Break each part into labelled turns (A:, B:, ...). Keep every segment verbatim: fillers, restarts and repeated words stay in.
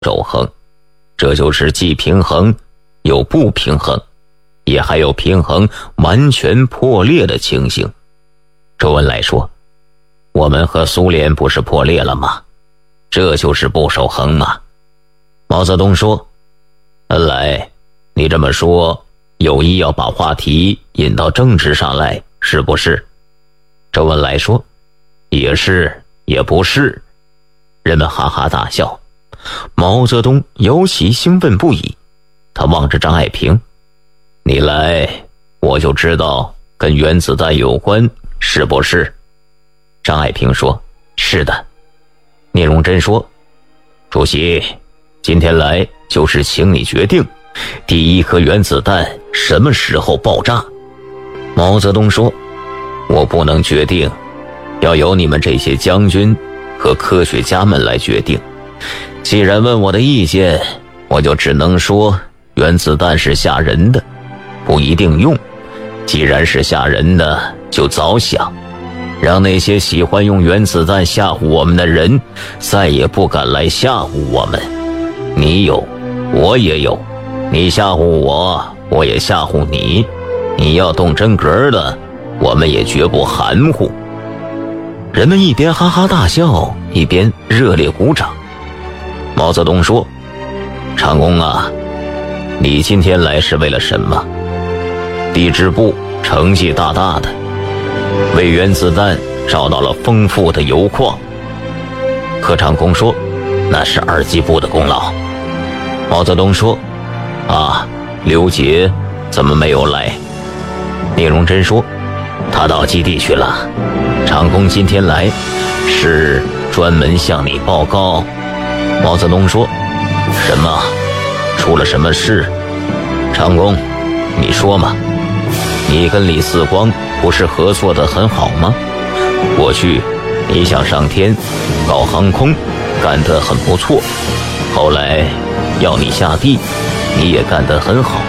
A: 守恒，这就是既平衡又不平衡，也还有平衡完全破裂的情形。周恩来说，我们和苏联不是破裂了吗？这就是不守恒吗？毛泽东说，恩来，你这么说有意要把话题引到政治上来，是不是？周恩来说，也是也不是。人们哈哈大笑。毛泽东尤其兴奋不已，他望着张爱萍，你来我就知道跟原子弹有关，是不是？张爱萍说，是的。聂荣臻说，主席，今天来就是请你决定第一颗原子弹什么时候爆炸。毛泽东说，我不能决定，要由你们这些将军和科学家们来决定。既然问我的意见，我就只能说原子弹是吓人的，不一定用。既然是吓人的，就早想，让那些喜欢用原子弹吓唬我们的人再也不敢来吓唬我们。你有，我也有，你吓唬我，我也吓唬你。你要动真格的，我们也绝不含糊。人们一边哈哈大笑，一边热烈鼓掌。毛泽东说，长工啊，你今天来是为了什么？地质部成绩大大的，为原子弹找到了丰富的铀矿。贺长工说，那是二级部的功劳。毛泽东说，啊，刘杰怎么没有来？聂荣臻说，他到基地去了。长工今天来是专门向你报告。毛泽东说，什么？出了什么事？长工，你说嘛。你跟李四光不是合作得很好吗？过去你想上天搞航空干得很不错，后来要你下地你也干得很好。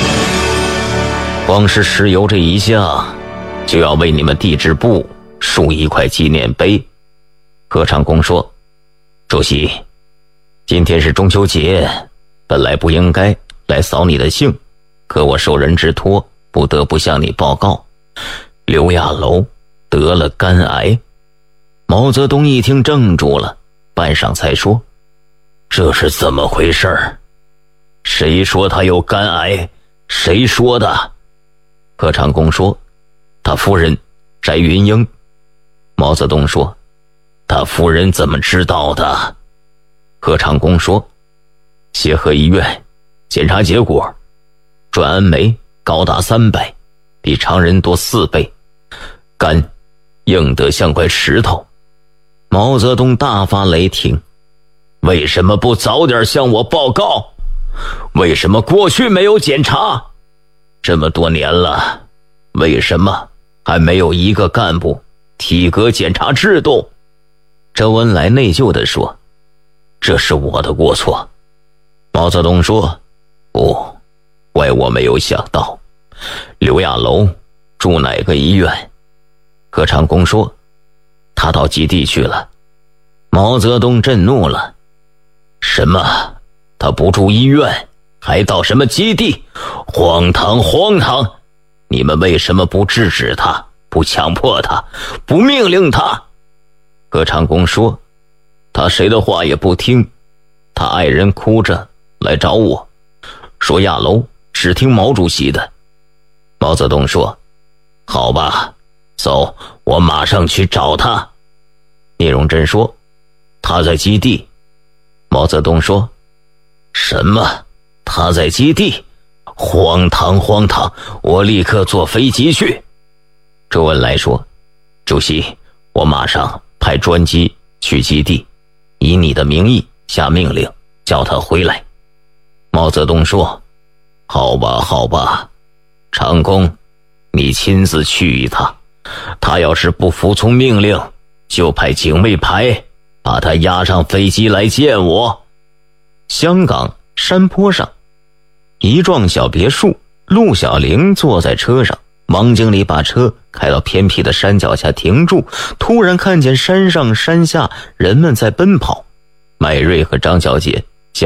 A: 光是石油这一项就要为你们地质部竖一块纪念碑。贺长工说，主席，今天是中秋节，本来不应该来扫你的兴，可我受人之托，不得不向你报告，刘亚楼得了肝癌。毛泽东一听怔住了，半晌才说，这是怎么回事？谁说他有肝癌？谁说的？贺长工说，他夫人翟云英。毛泽东说，他夫人怎么知道的？贺长工说，协和医院检查结果，转氨酶高达三百，比常人多四倍，肝硬得像块石头。毛泽东大发雷霆，为什么不早点向我报告？为什么过去没有检查？这么多年了，为什么还没有一个干部体格检查制度？周恩来内疚地说，这是我的过错。毛泽东说，不，怪我没有想到。刘亚楼住哪个医院？贺长工说，他到基地去了。毛泽东震怒了，什么？他不住医院，还到什么基地？荒唐荒唐！你们为什么不制止他，不强迫他，不命令他？贺长工说，他谁的话也不听，他爱人哭着来找我，说亚楼只听毛主席的。毛泽东说，好吧，走，我马上去找他。聂荣臻说，他在基地。毛泽东说，什么？他在基地？荒唐荒唐！我立刻坐飞机去。周恩来说，主席，我马上派专机去基地，以你的名义下命令，叫他回来。毛泽东说，好吧好吧，长工，你亲自去一趟，他要是不服从命令，就派警卫排把他押上飞机来见我。香港山坡上，一幢小别墅，陆小玲坐在车上，王经理把车开到偏僻的山脚下停住，突然看见山上山下人们在奔跑。麦瑞和张小姐